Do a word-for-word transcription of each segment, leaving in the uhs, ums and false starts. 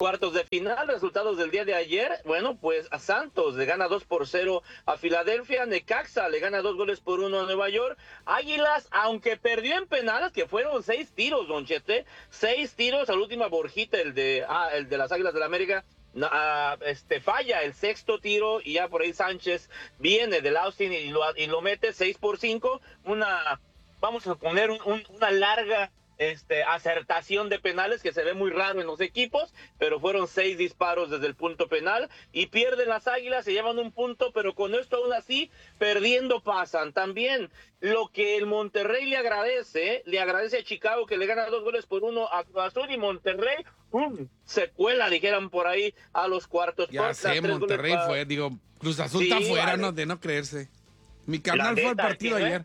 cuartos de final, resultados del día de ayer, bueno, pues a Santos le gana dos por cero a Filadelfia, Necaxa le gana dos goles por uno a Nueva York, Águilas, aunque perdió en penales, que fueron seis tiros, Don Chete, seis tiros a la última Borjita, el de, ah, el de las Águilas del la América, no, uh, este, falla el sexto tiro y ya por ahí Sánchez viene del Austin y lo, y lo mete seis por cinco, una, vamos a poner un, un, una larga Este, acertación de penales que se ve muy raro en los equipos, pero fueron seis disparos desde el punto penal y pierden las Águilas, se llevan un punto, pero con esto aún así, perdiendo pasan. También lo que el Monterrey le agradece, le agradece a Chicago que le gana dos goles por uno a Cruz Azul y Monterrey, ¡pum!, se cuela, dijeran por ahí, a los cuartos. Ya por, sé, Monterrey para... fue, digo, Cruz Azul sí, está fuera, vale. no, de no creerse. Mi carnal fue el partido ayer.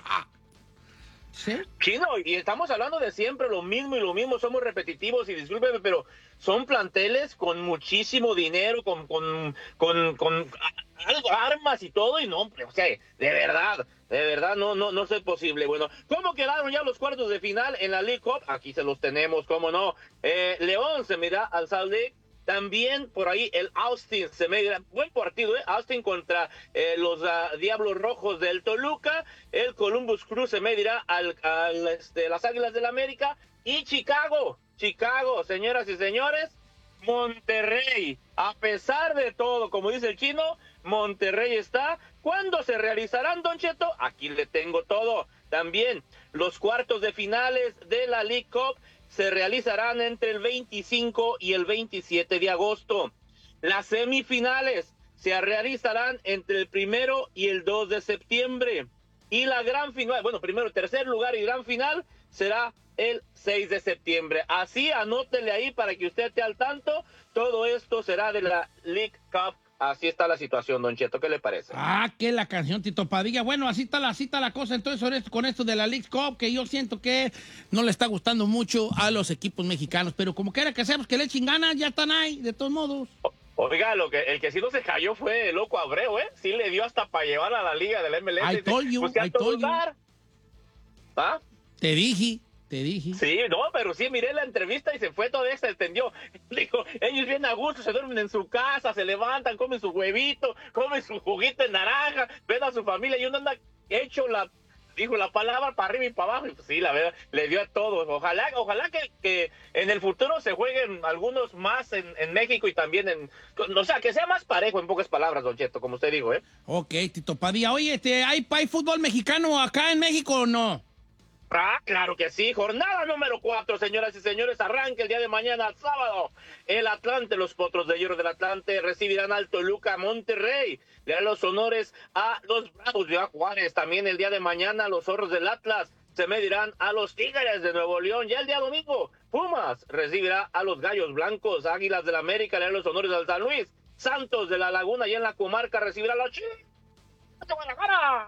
¿Sí? Chino, y estamos hablando de siempre lo mismo y lo mismo, somos repetitivos y discúlpeme, pero son planteles con muchísimo dinero, con con con, con armas y todo, y no, o sea, de verdad, de verdad no no no es posible. Bueno, ¿cómo quedaron ya los cuartos de final en la League Cup? Aquí se los tenemos, cómo no. Eh, León se mira al Salt Lake. También por ahí el Austin se medirá, buen partido, ¿eh? Austin contra eh, los uh, Diablos Rojos del Toluca, el Columbus Crew se medirá al, al este, las Águilas del América y Chicago, Chicago, señoras y señores, Monterrey, a pesar de todo, como dice el Chino, Monterrey está. ¿Cuándo se realizarán, Don Cheto? Aquí le tengo todo. También los cuartos de finales de la League Cup se realizarán entre el veinticinco y el veintisiete de agosto. Las semifinales se realizarán entre el primero y el dos de septiembre. Y la gran final, bueno, primero, tercer lugar y gran final será el seis de septiembre. Así, anótele ahí para que usted esté al tanto. Todo esto será de la League Cup. Así está la situación, Don Cheto, ¿qué le parece? Ah, que la canción, Tito Padilla. Bueno, así está la, así está la cosa. Entonces, con esto de la League Cup, que yo siento que no le está gustando mucho a los equipos mexicanos, pero como quiera que seamos que le echen ganas, ya están ahí, de todos modos. O, oiga, lo que, el que sí no se cayó fue el Loco Abreu, ¿eh? Sí le dio hasta para llevar a la liga del M L S. I told you, I told you. ¿Ah? Te dije. Te dije. Sí, no, pero sí, miré la entrevista y se fue, todavía se extendió. Dijo, ellos vienen a gusto, se duermen en su casa, se levantan, comen su huevito, comen su juguito de naranja, ven a su familia y uno anda hecho la, dijo la palabra para arriba y para abajo. Y pues sí, la verdad, le dio a todos. Ojalá, ojalá que, que en el futuro se jueguen algunos más en, en México y también en, o sea, que sea más parejo, en pocas palabras, Don Cheto, como usted dijo, ¿eh? Ok, Tito Padilla. Oye, este, ¿hay, ¿hay fútbol mexicano acá en México o no? Ah, claro que sí. Jornada número cuatro, señoras y señores. Arranca el día de mañana, sábado. El Atlante, los Potros de Hierro del Atlante recibirán al Toluca Monterrey. Le dan los honores a los Bravos de Juárez. También el día de mañana, los Zorros del Atlas se medirán a los Tigres de Nuevo León. Ya el día domingo, Pumas recibirá a los Gallos Blancos. Águilas del América le dan los honores al San Luis. Santos de la Laguna, y en la comarca, recibirá a los Chivas de Guadalajara.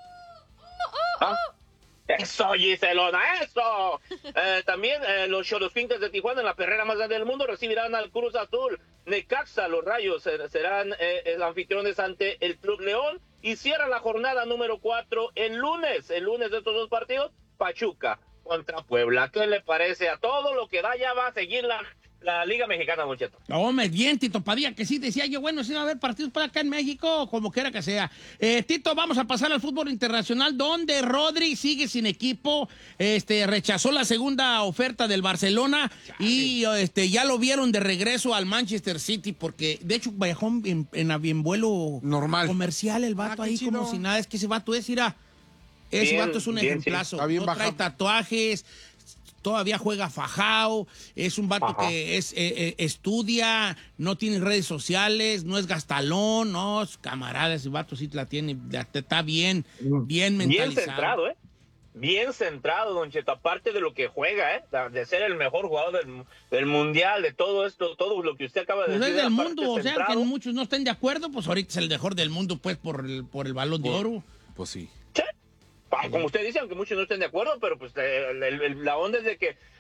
¿Ah? ¡Eso, Giselona, eso! Eh, también eh, los Xoloscuincles de Tijuana, en la perrera más grande del mundo, recibirán al Cruz Azul. Necaxa, los Rayos, eh, serán eh, anfitriones ante el Club León. Y cierra la jornada número cuatro el lunes. El lunes de estos dos partidos, Pachuca contra Puebla. ¿Qué le parece? A todo lo que da ya va a seguir la, la Liga Mexicana, muchacho. Hombre, bien, Tito Padilla, que sí decía yo, bueno, sí va a haber partidos para acá en México, como quiera que sea. Eh, Tito, vamos a pasar al fútbol internacional, donde Rodri sigue sin equipo, este, rechazó la segunda oferta del Barcelona. Chale. Y este, ya lo vieron de regreso al Manchester City, porque de hecho viajó en, en, en vuelo normal comercial el vato ah, ahí chino. Como si nada, es que ese vato es, irá, ese bien, vato es un bien, ejemplazo, sí. No trae tatuajes, todavía juega fajao, es un vato Ajá. que es, eh, eh, estudia, no tiene redes sociales, no es gastalón, no, es camarada, ese vato sí la tiene, está bien, bien mentalizado. Bien centrado, ¿eh? Bien centrado, Don Cheto, aparte de lo que juega, ¿eh? De ser el mejor jugador del, del mundial, de todo esto, todo lo que usted acaba de pues decir. Es del mundo, o sea, que muchos no estén de acuerdo, pues ahorita es el mejor del mundo, pues, por el, por el Balón de Oro. Pues sí. ¿Sí? Como usted dice, aunque muchos no estén de acuerdo, pero pues el, el, el, la onda es de que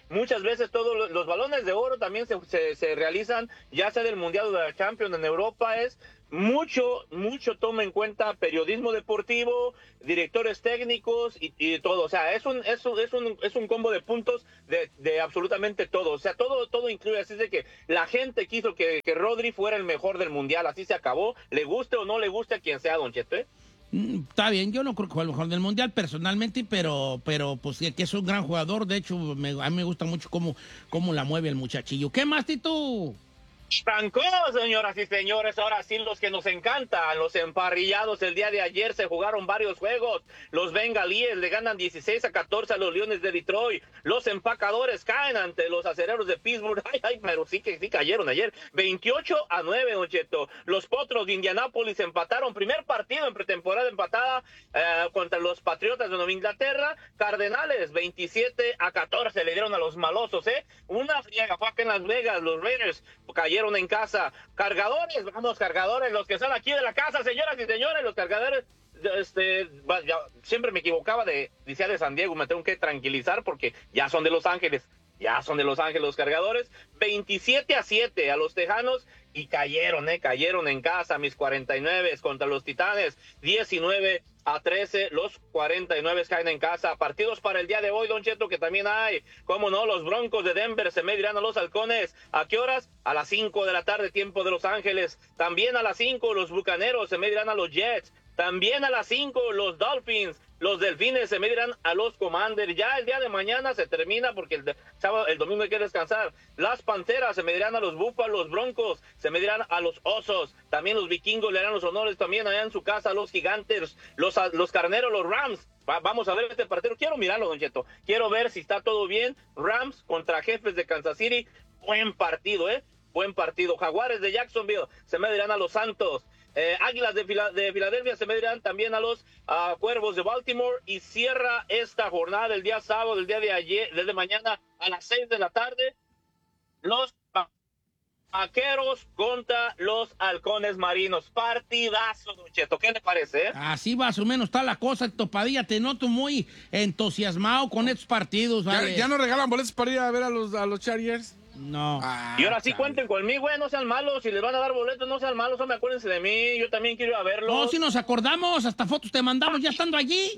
muchas veces todos los balones de oro también se, se, se realizan, ya sea del Mundial o de la Champions en Europa, es mucho, mucho toma en cuenta periodismo deportivo, directores técnicos y, y todo, o sea, es un, es un, es un, es un combo de puntos de, de absolutamente todo, o sea, todo, todo incluye, así de que la gente quiso que, que Rodri fuera el mejor del Mundial, así se acabó, le guste o no le guste a quien sea, Don Cheto, ¿eh? Está bien, yo no creo que fue el mejor del Mundial personalmente, pero, pero pues sí, que es un gran jugador, de hecho, me, a mí me gusta mucho cómo, cómo la mueve el muchachillo. ¿Qué más, Tito? Francó, señoras y señores, ahora sí los que nos encantan, los emparrillados. El día de ayer se jugaron varios juegos. Los bengalíes le ganan dieciséis a catorce a los Leones de Detroit. Los empacadores caen ante los acereros de Pittsburgh. Ay, ay, pero sí que sí cayeron ayer. veintiocho a nueve, Don Cheto. Los Potros de Indianápolis empataron. Primer partido en pretemporada empatada eh, contra los Patriotas de Nueva Inglaterra. Cardenales, veintisiete a catorce le dieron a los malosos, ¿eh? Una friega fue acá en Las Vegas. Los Raiders cayeron en casa. Cargadores, vamos, cargadores, los que están aquí de la casa, señoras y señores, los cargadores, este, ya, siempre me equivocaba de, decía de San Diego, me tengo que tranquilizar porque ya son de Los Ángeles, ya son de Los Ángeles los cargadores, veintisiete a siete a los Tejanos y cayeron, eh, cayeron en casa, mis cuarenta y nueve contra los Titanes, diecinueve a trece, los cuarenta y nueve caen en casa. Partidos para el día de hoy, Don Cheto, que también hay, cómo no, los Broncos de Denver se medirán a los Halcones. ¿A qué horas? A las cinco de la tarde, tiempo de Los Ángeles. También a las cinco, los Bucaneros se medirán a los Jets. También a las cinco, los Dolphins, los Delfines se medirán a los Commanders. Ya el día de mañana se termina porque el, de, sábado, el domingo hay que descansar. Las Panteras se medirán a los Búfalos, los Broncos se medirán a los Osos. También los Vikingos le harán los honores también allá en su casa a los Gigantes, los, los Carneros, los Rams. Va, vamos a ver este partido. Quiero mirarlo, Don Cheto. Quiero ver si está todo bien. Rams contra Jefes de Kansas City. Buen partido, ¿eh? Buen partido. Jaguares de Jacksonville se medirán a los Santos. Eh, Águilas de, Fila, de Filadelfia se medirán también a los uh, Cuervos de Baltimore y cierra esta jornada el día sábado, el día de ayer, desde mañana a las seis de la tarde, los Vaqueros contra los Halcones Marinos. Partidazo, Don Cheto. ¿Qué le parece? Eh? Así más o menos está la cosa, Topadilla. Te noto muy entusiasmado con estos partidos. ¿Vale? ¿Ya, ya no regalan boletos para ir a ver a los, a los Chargers? No. Ah, y ahora sí, chale, cuenten conmigo, eh, no sean malos. Si les van a dar boletos, no sean malos, hombre, acuérdense de mí. Yo también quiero ir a verlos. No, si nos acordamos, hasta fotos te mandamos ya estando allí.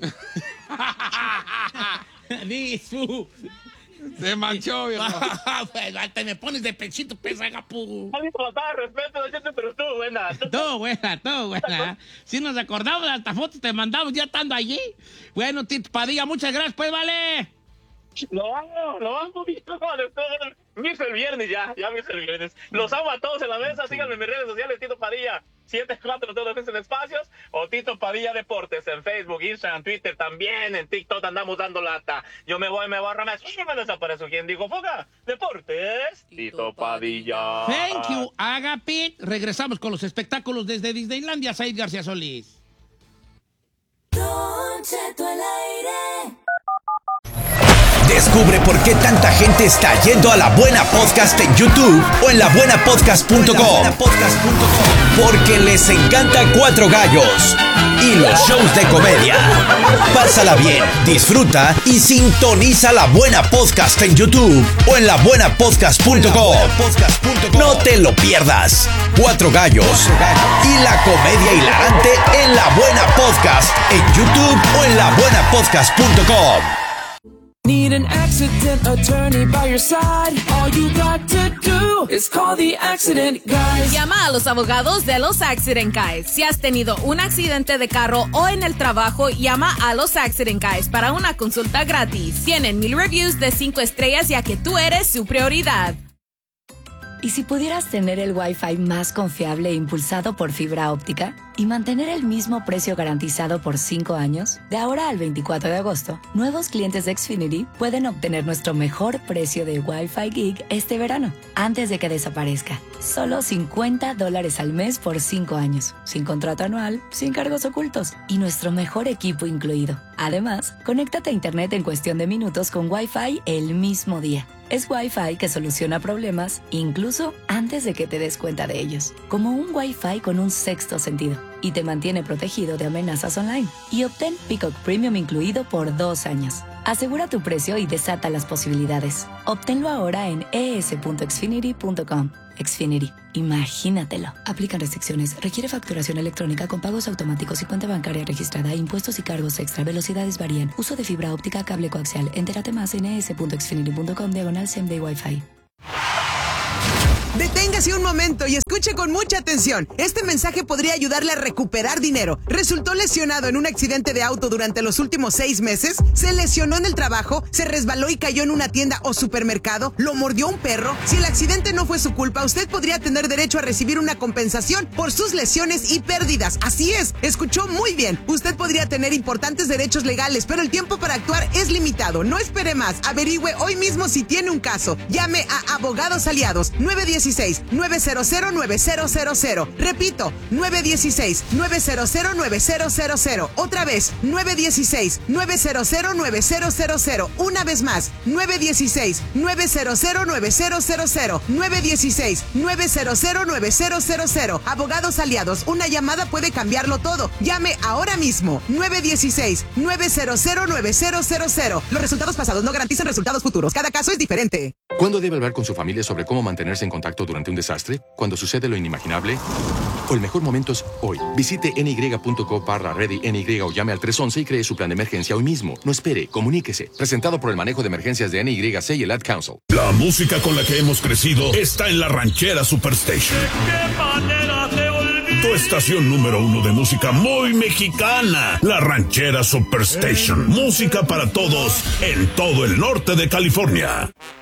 Disu. Se manchó, viejo. Bueno, te me pones de pechito, pesagapu. Alguien faltaba respeto, pero estuvo buena. Todo buena, todo buena. Si nos acordamos, hasta fotos te mandamos ya estando allí. Bueno, Tito Padilla, muchas gracias, pues, vale. Lo amo, lo amo, viejo. Me hizo el viernes ya, ya me hizo el viernes. Los amo a todos en la mesa. Síganme en mis redes sociales, Tito Padilla setenta y cuatro, todos en espacios, o Tito Padilla Deportes en Facebook, Instagram, Twitter, también en TikTok andamos dando lata. Yo me voy, me borro, me subo y me desaparezco. ¿Quién dijo fuga? Deportes, Tito Padilla. Thank you, Agapit. Regresamos con los espectáculos desde Disneylandia. Said García Solís. Don Cheto al aire. Descubre por qué tanta gente está yendo a La Buena Podcast en YouTube o en la buena podcast punto com. Porque les encanta Cuatro Gallos y los shows de comedia. Pásala bien, disfruta y sintoniza La Buena Podcast en YouTube o en la buena podcast punto com. No te lo pierdas. Cuatro Gallos y la comedia hilarante en La Buena Podcast en YouTube o en la buena podcast punto com. Need an accident attorney by your side. All you got to do is call the Accident Guys. Llama a los abogados de los Accident Guys. Si has tenido un accidente de carro o en el trabajo, llama a los Accident Guys para una consulta gratis. Tienen mil reviews de cinco estrellas ya que tú eres su prioridad. ¿Y si pudieras tener el Wi-Fi más confiable e impulsado por fibra óptica y mantener el mismo precio garantizado por cinco años? De ahora al veinticuatro de agosto, nuevos clientes de Xfinity pueden obtener nuestro mejor precio de Wi-Fi Gig este verano, antes de que desaparezca. Solo cincuenta dólares al mes por cinco años, sin contrato anual, sin cargos ocultos y nuestro mejor equipo incluido. Además, conéctate a Internet en cuestión de minutos con Wi-Fi el mismo día. Es Wi-Fi que soluciona problemas incluso antes de que te des cuenta de ellos. Como un Wi-Fi con un sexto sentido. y te mantiene protegido de amenazas online. Y obtén Peacock Premium incluido por dos años. Asegura tu precio y desata las posibilidades. Obténlo ahora en e s punto xfinity punto com. Xfinity, imagínatelo. Aplican restricciones. Requiere facturación electrónica con pagos automáticos y cuenta bancaria registrada. Impuestos y cargos extra. Velocidades varían. Uso de fibra óptica, cable coaxial. Entérate más en e s punto xfinity punto com diagonal same day Wi-Fi. Deténgase un momento y escuche con mucha atención. Este mensaje podría ayudarle a recuperar dinero. ¿Resultó lesionado en un accidente de auto durante los últimos seis meses? ¿Se lesionó en el trabajo? ¿Se resbaló y cayó en una tienda o supermercado? ¿Lo mordió un perro? Si el accidente no fue su culpa, usted podría tener derecho a recibir una compensación por sus lesiones y pérdidas. Así es, escuchó muy bien. Usted podría tener importantes derechos legales, pero el tiempo para actuar es limitado. No espere más. Averigüe hoy mismo si tiene un caso. Llame a Abogados Aliados nueve uno seis, nueve cero cero, nueve cero cero cero. Repito, nueve uno seis, nueve cero cero, nueve cero cero cero. Otra vez, nueve uno seis, nueve cero cero, nueve cero cero cero. Una vez más, nueve uno seis, nueve cero cero, nueve cero cero cero. nueve uno seis, nueve cero cero, nueve cero cero cero. Abogados Aliados, una llamada puede cambiarlo todo. Llame ahora mismo, nueve uno seis, nueve cero cero, nueve cero cero cero. Los resultados pasados no garantizan resultados futuros. Cada caso es diferente. ¿Cuándo debe hablar con su familia sobre cómo mantenerse en contacto durante un desastre? ¿Cuando sucede lo inimaginable? O el mejor momento es hoy. Visite n y punto co barra ready N Y o llame al tres once y cree su plan de emergencia hoy mismo. No espere, comuníquese. Presentado por el manejo de emergencias de N Y C y el Ad Council. La música con la que hemos crecido está en la Ranchera Superstation. Tu estación número uno de música muy mexicana. La Ranchera Superstation. Música para todos en todo el norte de California.